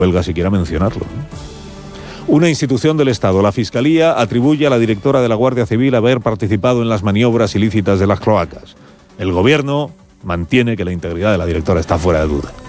huelga siquiera mencionarlo, ¿no? Una institución del Estado, la Fiscalía, atribuye a la directora de la Guardia Civil haber participado en las maniobras ilícitas de las cloacas. El Gobierno mantiene que la integridad de la directora está fuera de duda.